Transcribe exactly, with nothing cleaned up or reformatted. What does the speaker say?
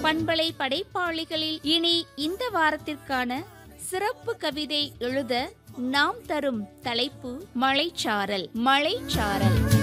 பண்பலை படைப்பாளிகளில் இனி இந்த வாரத்திற்கான சிறப்பு கவிதை எழுத நாம் தரும் தலைப்பு மலைச்சாரல். மலைச்சாரல்